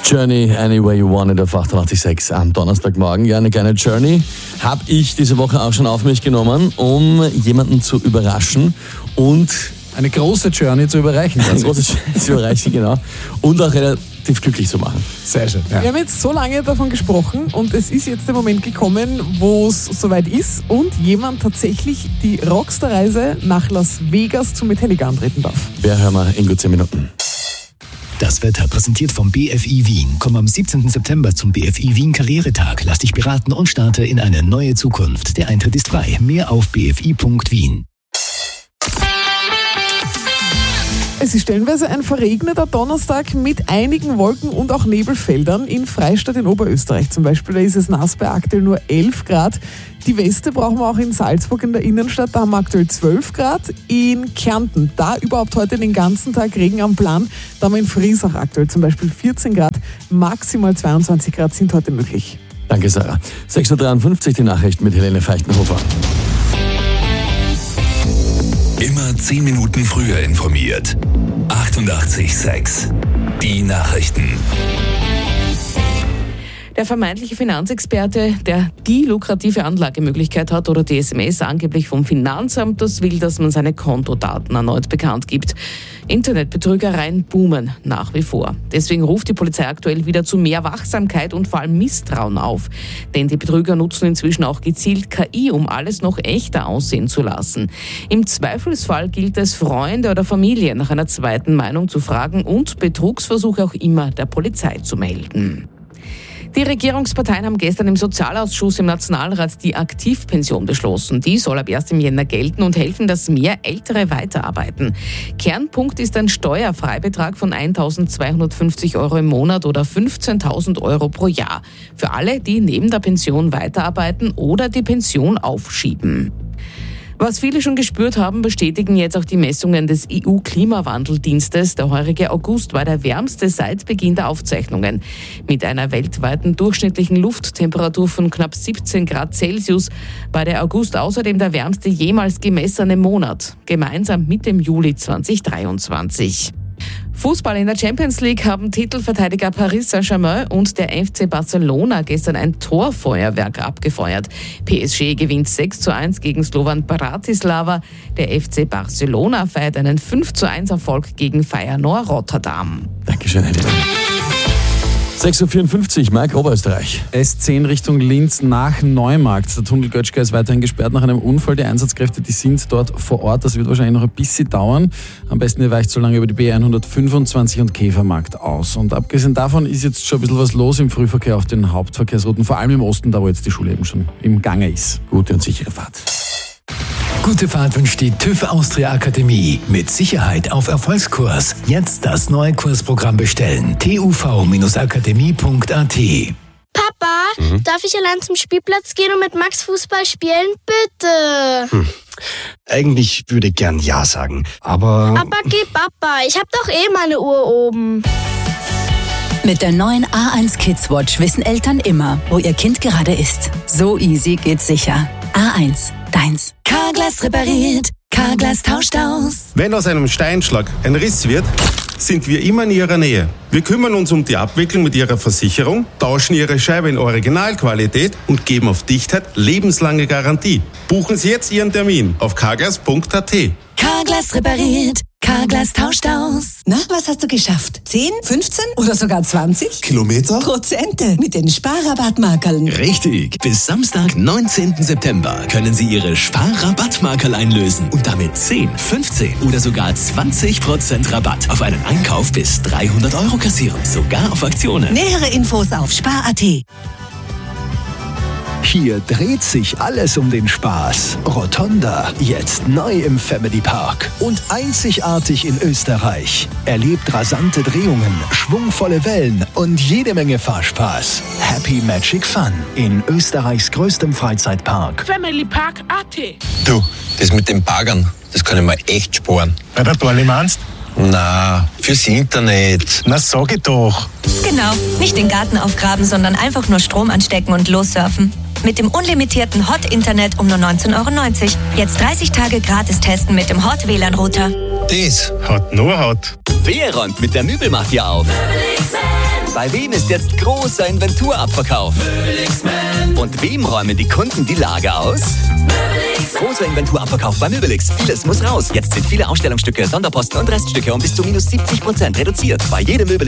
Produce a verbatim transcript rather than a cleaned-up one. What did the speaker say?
Journey, Any Way You Want It auf achtundachtzig Komma sechs am Donnerstagmorgen. Ja, eine kleine Journey habe ich diese Woche auch schon auf mich genommen, um jemanden zu überraschen und eine große Journey zu überreichen. Eine große Journey zu überreichen, genau. Und auch relativ glücklich zu machen. Sehr schön. Ja. Wir haben jetzt so lange davon gesprochen und es ist jetzt der Moment gekommen, wo es soweit ist und jemand tatsächlich die Rockstar-Reise nach Las Vegas zu Metallica antreten darf. Wer hören wir in gut zehn Minuten. Das Wetter präsentiert vom B F I Wien. Komm am siebzehnten September zum B F I Wien Karrieretag. Lass dich beraten und starte in eine neue Zukunft. Der Eintritt ist frei. Mehr auf b f i punkt wien. Es ist stellenweise ein verregneter Donnerstag mit einigen Wolken und auch Nebelfeldern in Freistadt in Oberösterreich. Zum Beispiel, da ist es nass bei aktuell nur elf Grad. Die Weste brauchen wir auch in Salzburg in der Innenstadt, da haben wir aktuell zwölf Grad. In Kärnten, da überhaupt heute den ganzen Tag Regen am Plan. Da haben wir in Friesach aktuell zum Beispiel vierzehn Grad, maximal zweiundzwanzig Grad sind heute möglich. Danke, Sarah. sechs Uhr dreiundfünfzig, die Nachrichten mit Helene Feichtenhofer. Immer zehn Minuten früher informiert. achtundachtzig Komma sechs. Die Nachrichten. Der vermeintliche Finanzexperte, der die lukrative Anlagemöglichkeit hat oder die S M S angeblich vom Finanzamt, das will, dass man seine Kontodaten erneut bekannt gibt. Internetbetrügereien boomen nach wie vor. Deswegen ruft die Polizei aktuell wieder zu mehr Wachsamkeit und vor allem Misstrauen auf. Denn die Betrüger nutzen inzwischen auch gezielt K I, um alles noch echter aussehen zu lassen. Im Zweifelsfall gilt es, Freunde oder Familie nach einer zweiten Meinung zu fragen und Betrugsversuche auch immer der Polizei zu melden. Die Regierungsparteien haben gestern im Sozialausschuss im Nationalrat die Aktivpension beschlossen. Die soll ab ersten Jänner gelten und helfen, dass mehr Ältere weiterarbeiten. Kernpunkt ist ein Steuerfreibetrag von eintausendzweihundertfünfzig Euro im Monat oder fünfzehntausend Euro pro Jahr. Für alle, die neben der Pension weiterarbeiten oder die Pension aufschieben. Was viele schon gespürt haben, bestätigen jetzt auch die Messungen des E U-Klimawandeldienstes. Der heurige August war der wärmste seit Beginn der Aufzeichnungen. Mit einer weltweiten durchschnittlichen Lufttemperatur von knapp siebzehn Grad Celsius war der August außerdem der wärmste jemals gemessene Monat, gemeinsam mit dem Juli zweitausenddreiundzwanzig. Fußball in der Champions League haben Titelverteidiger Paris Saint-Germain und der F C Barcelona gestern ein Torfeuerwerk abgefeuert. P S G gewinnt sechs zu eins gegen Slovan Bratislava. Der F C Barcelona feiert einen fünf zu eins Erfolg gegen Feyenoord Rotterdam. Dankeschön, Helene. sechs Uhr vierundfünfzig, Mike, Oberösterreich. S zehn Richtung Linz nach Neumarkt. Der Tunnel Götschger ist weiterhin gesperrt nach einem Unfall. Die Einsatzkräfte, die sind dort vor Ort. Das wird wahrscheinlich noch ein bisschen dauern. Am besten ihr weicht so lange über die B hundertfünfundzwanzig und Käfermarkt aus. Und abgesehen davon ist jetzt schon ein bisschen was los im Frühverkehr auf den Hauptverkehrsrouten, vor allem im Osten, da wo jetzt die Schule eben schon im Gange ist. Gute und sichere Fahrt. Gute Fahrt wünscht die TÜV Austria Akademie. Mit Sicherheit auf Erfolgskurs. Jetzt das neue Kursprogramm bestellen. t u v akademie punkt a t. Papa, mhm. darf ich allein zum Spielplatz gehen und mit Max Fußball spielen? Bitte. Hm. Eigentlich würde ich gern Ja sagen, aber... Aber geh Papa, ich hab doch eh meine Uhr oben. Mit der neuen A eins Kids Watch wissen Eltern immer, wo ihr Kind gerade ist. So easy geht's sicher. A eins, deins. Carglass repariert, Carglass tauscht aus. Wenn aus einem Steinschlag ein Riss wird, sind wir immer in Ihrer Nähe. Wir kümmern uns um die Abwicklung mit Ihrer Versicherung, tauschen Ihre Scheibe in Originalqualität und geben auf Dichtheit lebenslange Garantie. Buchen Sie jetzt Ihren Termin auf carglass punkt a t. Carglass repariert, Carglass tauscht aus. Na, was hast du geschafft? zehn, fünfzehn oder sogar zwanzig? Kilometer? Prozente mit den Sparrabattmarkerln. Richtig. Bis Samstag, neunzehnten September können Sie Ihre Sparrabattmarkerl einlösen und damit zehn, fünfzehn oder sogar zwanzig Prozent Rabatt auf einen Einkauf bis dreihundert Euro kassieren. Sogar auf Aktionen. Nähere Infos auf spar punkt a t. Hier dreht sich alles um den Spaß. Rotonda, jetzt neu im Family Park. Und einzigartig in Österreich. Erlebt rasante Drehungen, schwungvolle Wellen und jede Menge Fahrspaß. Happy Magic Fun in Österreichs größtem Freizeitpark. Family Park punkt a t. Du, das mit den Baggern, das kann ich mir echt sparen. Bei der Dorli meinst? Na, fürs Internet. Na, sag ich doch. Genau, nicht den Garten aufgraben, sondern einfach nur Strom anstecken und lossurfen. Mit dem unlimitierten Hot-Internet um nur neunzehn Euro neunzig. Jetzt dreißig Tage gratis testen mit dem Hot-W L A N-Router. Das hat nur Hot. Wer räumt mit der Möbelmafia auf? Bei wem ist jetzt großer Inventurabverkauf? Möbelix-Man. Und wem räumen die Kunden die Lager aus? Möbelix. Großer Inventurabverkauf bei Möbelix. Vieles muss raus. Jetzt sind viele Ausstellungsstücke, Sonderposten und Reststücke um bis zu minus siebzig Prozent reduziert. Bei jedem Möbelix